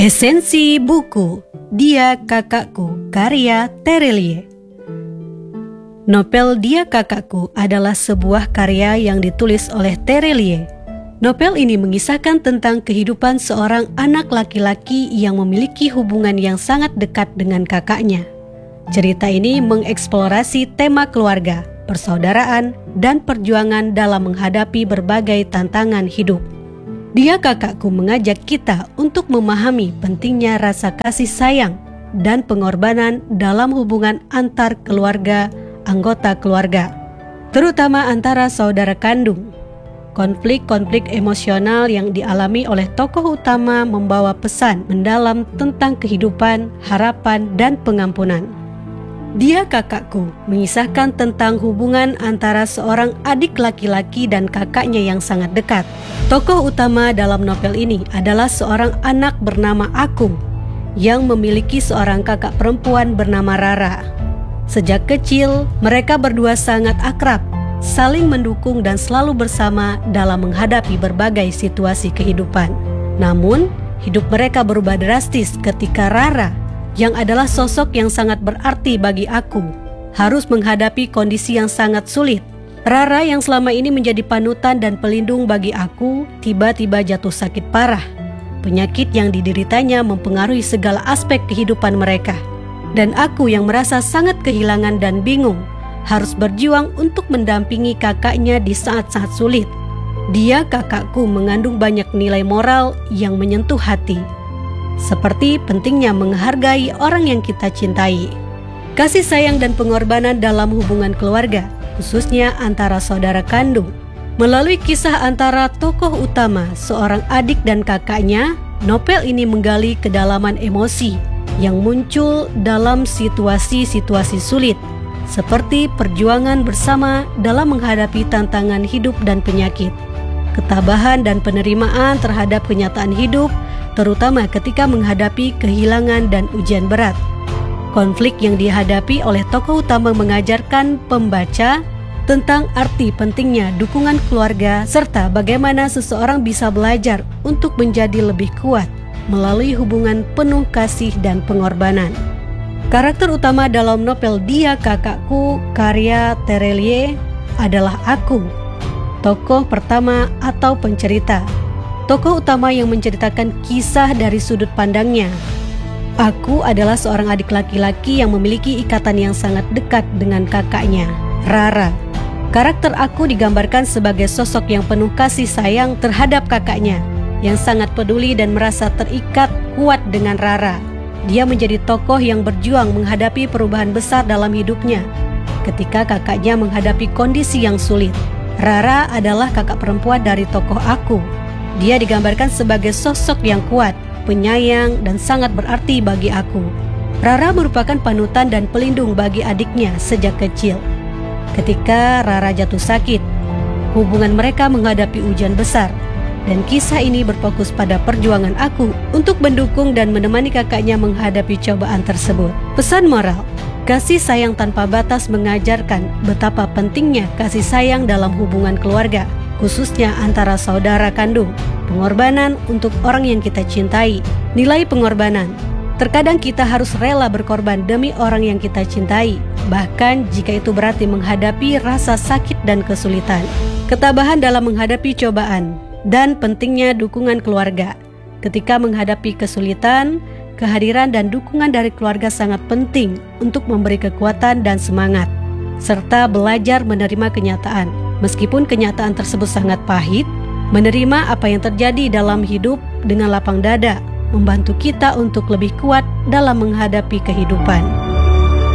Esensi buku Dia Kakakku karya Terelie. Novel Dia Kakakku adalah sebuah karya yang ditulis oleh Terelie. Novel ini mengisahkan tentang kehidupan seorang anak laki-laki yang memiliki hubungan yang sangat dekat dengan kakaknya. Cerita ini mengeksplorasi tema keluarga, persaudaraan, dan perjuangan dalam menghadapi berbagai tantangan hidup. Dia Kakakku mengajak kita untuk memahami pentingnya rasa kasih sayang dan pengorbanan dalam hubungan antar keluarga, anggota keluarga, terutama antara saudara kandung. Konflik-konflik emosional yang dialami oleh tokoh utama membawa pesan mendalam tentang kehidupan, harapan, dan pengampunan. Dia Kakakku mengisahkan tentang hubungan antara seorang adik laki-laki dan kakaknya yang sangat dekat. Tokoh utama dalam novel ini adalah seorang anak bernama Aku yang memiliki seorang kakak perempuan bernama Rara. Sejak kecil, mereka berdua sangat akrab, saling mendukung dan selalu bersama dalam menghadapi berbagai situasi kehidupan. Namun, hidup mereka berubah drastis ketika Rara, yang adalah sosok yang sangat berarti bagi Aku, harus menghadapi kondisi yang sangat sulit. Rara yang selama ini menjadi panutan dan pelindung bagi Aku, tiba-tiba jatuh sakit parah. Penyakit yang dideritanya mempengaruhi segala aspek kehidupan mereka. Dan Aku yang merasa sangat kehilangan dan bingung, harus berjuang untuk mendampingi kakaknya di saat-saat sulit. Dia Kakakku mengandung banyak nilai moral yang menyentuh hati, seperti pentingnya menghargai orang yang kita cintai, kasih sayang dan pengorbanan dalam hubungan keluarga, khususnya antara saudara kandung. Melalui kisah antara tokoh utama, seorang adik dan kakaknya, novel ini menggali kedalaman emosi yang muncul dalam situasi-situasi sulit, seperti perjuangan bersama dalam menghadapi tantangan hidup dan penyakit, ketabahan dan penerimaan terhadap kenyataan hidup, terutama ketika menghadapi kehilangan dan ujian berat. Konflik yang dihadapi oleh tokoh utama mengajarkan pembaca tentang arti pentingnya dukungan keluarga serta bagaimana seseorang bisa belajar untuk menjadi lebih kuat melalui hubungan penuh kasih dan pengorbanan. Karakter utama dalam novel Dia Kakakku karya Terelie adalah Aku, tokoh pertama atau pencerita. Tokoh utama yang menceritakan kisah dari sudut pandangnya. Aku adalah seorang adik laki-laki yang memiliki ikatan yang sangat dekat dengan kakaknya, Rara. Karakter Aku digambarkan sebagai sosok yang penuh kasih sayang terhadap kakaknya, yang sangat peduli dan merasa terikat kuat dengan Rara. Dia menjadi tokoh yang berjuang menghadapi perubahan besar dalam hidupnya ketika kakaknya menghadapi kondisi yang sulit. Rara adalah kakak perempuan dari tokoh Aku. Dia digambarkan sebagai sosok yang kuat, penyayang, dan sangat berarti bagi Aku. Rara merupakan panutan dan pelindung bagi adiknya sejak kecil. Ketika Rara jatuh sakit, hubungan mereka menghadapi ujian besar, dan kisah ini berfokus pada perjuangan Aku untuk mendukung dan menemani kakaknya menghadapi cobaan tersebut. Pesan moral, kasih sayang tanpa batas mengajarkan betapa pentingnya kasih sayang dalam hubungan keluarga, khususnya antara saudara kandung, pengorbanan untuk orang yang kita cintai, nilai pengorbanan. Terkadang kita harus rela berkorban demi orang yang kita cintai, bahkan jika itu berarti menghadapi rasa sakit dan kesulitan. Ketabahan dalam menghadapi cobaan, dan pentingnya dukungan keluarga. Ketika menghadapi kesulitan, kehadiran dan dukungan dari keluarga sangat penting untuk memberi kekuatan dan semangat, serta belajar menerima kenyataan. Meskipun kenyataan tersebut sangat pahit, menerima apa yang terjadi dalam hidup dengan lapang dada membantu kita untuk lebih kuat dalam menghadapi kehidupan.